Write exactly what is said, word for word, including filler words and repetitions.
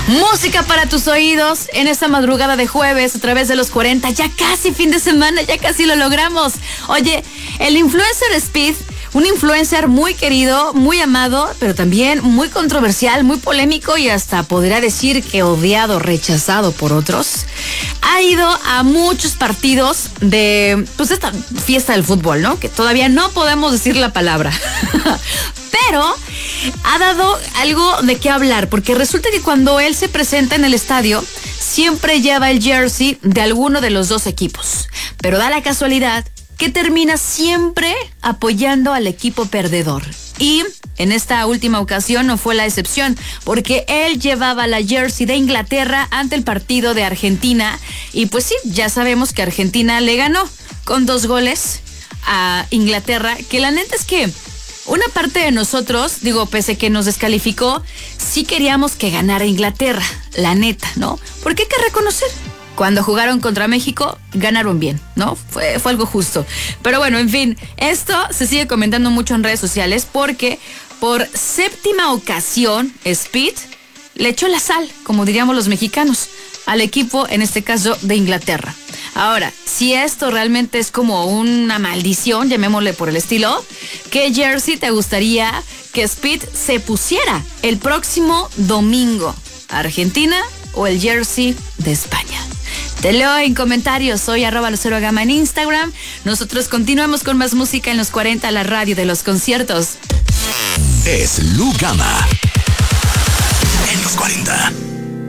Música para tus oídos en esta madrugada de jueves a través de los cuarenta, ya casi fin de semana, ya casi lo logramos. Oye, el influencer Speed, un influencer muy querido, muy amado, pero también muy controversial, muy polémico y hasta podría decir que odiado, rechazado por otros, ha ido a muchos partidos de, pues, esta fiesta del fútbol, ¿no? Que todavía no podemos decir la palabra. Pero ha dado algo de qué hablar, porque resulta que cuando él se presenta en el estadio, siempre lleva el jersey de alguno de los dos equipos. Pero da la casualidad que termina siempre apoyando al equipo perdedor. Y en esta última ocasión no fue la excepción, porque él llevaba la jersey de Inglaterra ante el partido de Argentina. Y pues sí, ya sabemos que Argentina le ganó con dos goles a Inglaterra, que la neta es que una parte de nosotros, digo, pese que nos descalificó, sí queríamos que ganara Inglaterra, la neta, ¿no? Porque hay que reconocer, cuando jugaron contra México, ganaron bien, ¿no? Fue, fue algo justo. Pero bueno, en fin, esto se sigue comentando mucho en redes sociales porque por séptima ocasión, Speed le echó la sal, como diríamos los mexicanos, al equipo, en este caso, de Inglaterra. Ahora, si esto realmente es como una maldición, llamémosle por el estilo, ¿qué jersey te gustaría que Speed se pusiera el próximo domingo? ¿Argentina o el jersey de España? Te leo en comentarios, soy arroba Lucero Gama en Instagram. Nosotros continuamos con más música en los cuarenta, la radio de los conciertos. Es Lu Gama en los cuarenta.